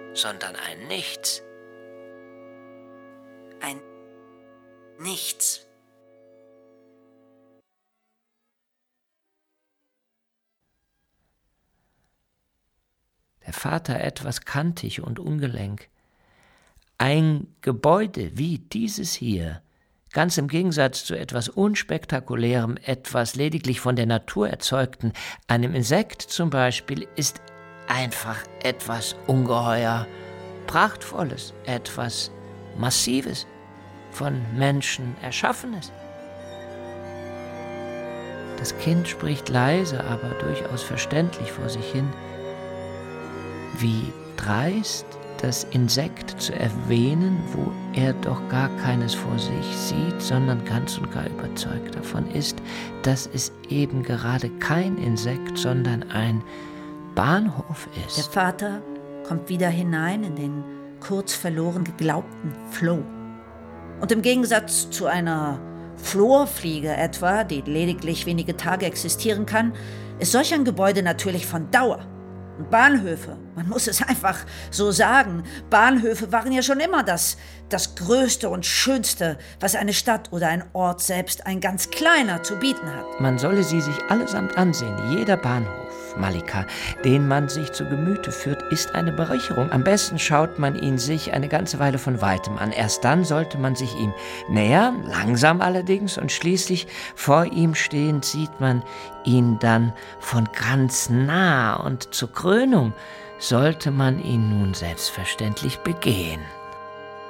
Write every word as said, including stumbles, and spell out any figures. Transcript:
sondern ein Nichts. Ein Nichts. Der Vater etwas kantig und ungelenk. Ein Gebäude wie dieses hier, ganz im Gegensatz zu etwas Unspektakulärem, etwas lediglich von der Natur erzeugten, einem Insekt zum Beispiel, ist einfach etwas ungeheuer Prachtvolles, etwas Massives, von Menschen Erschaffenes. Das Kind spricht leise, aber durchaus verständlich vor sich hin. Wie dreist, das Insekt zu erwähnen, wo er doch gar keines vor sich sieht, sondern ganz und gar überzeugt davon ist, dass es eben gerade kein Insekt, sondern ein Bahnhof ist. Der Vater kommt wieder hinein in den kurz verloren geglaubten Floh. Und im Gegensatz zu einer Florfliege etwa, die lediglich wenige Tage existieren kann, ist solch ein Gebäude natürlich von Dauer. Und Bahnhöfe, man muss es einfach so sagen, Bahnhöfe waren ja schon immer das, das Größte und Schönste, was eine Stadt oder ein Ort, selbst ein ganz kleiner, zu bieten hat. Man solle sie sich allesamt ansehen. Jeder Bahnhof, Malika, den man sich zu Gemüte führt, ist eine Bereicherung. Am besten schaut man ihn sich eine ganze Weile von Weitem an. Erst dann sollte man sich ihm nähern, langsam allerdings, und schließlich vor ihm stehend sieht man ihn dann von ganz nah, und zur Krönung sollte man ihn nun selbstverständlich begehen.